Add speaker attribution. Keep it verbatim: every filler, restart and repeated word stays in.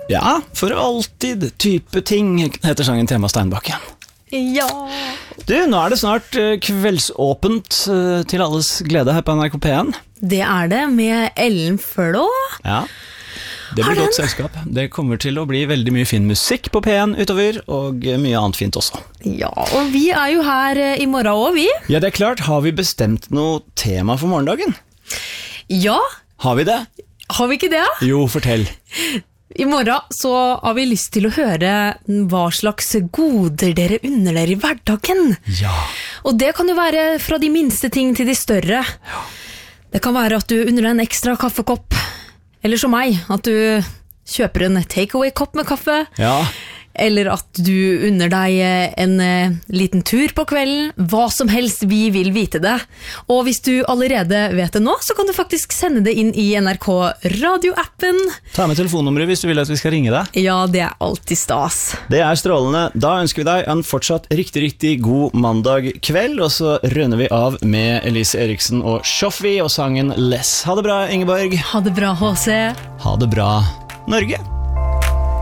Speaker 1: Ja, for alltid type ting, heter sangen til Emma Steinbakken.
Speaker 2: Ja.
Speaker 1: Du, nå er det snart kveldsåpent til alles glede her på N R K P en.
Speaker 2: Det er det, med Ellen Flå.
Speaker 1: Ja, det blir godt selskap. Det kommer til å bli veldig mye fin musikk på P en utover, og mye annet fint også.
Speaker 2: Ja, og vi er jo her i morgen også, vi.
Speaker 1: Ja, det er klart. Har vi bestemt noe tema for morgendagen?
Speaker 2: Ja.
Speaker 1: Har vi det?
Speaker 2: Har vi ikke det?
Speaker 1: Jo, fortell.
Speaker 2: I morgen så har vi lyst til å høre hva slags goder dere unner dere i hverdagen.
Speaker 1: Ja.
Speaker 2: Og det kan jo være fra de minste ting til de større.
Speaker 1: Ja.
Speaker 2: Det kan være at du unner deg en ekstra kaffekopp. Eller som meg, at du kjøper en takeaway-kopp med kaffe.
Speaker 1: Ja.
Speaker 2: Eller at du unner deg en liten tur på kvelden. Hva som helst, vi vil vite det. Og hvis du allerede vet det nå, så kan du faktisk sende det inn i N R K radioappen.
Speaker 1: Ta med telefonnummeret hvis du vil at vi skal ringe deg.
Speaker 2: Ja, det er alltid stas.
Speaker 1: Det er strålende. Da ønsker vi deg en fortsatt riktig, riktig god mandag kveld, og så rønner vi av med Elise Eriksen og Shoffi og sangen Less. Ha det bra, Ingeborg.
Speaker 2: Ha det bra, H C.
Speaker 1: Ha det bra, Norge.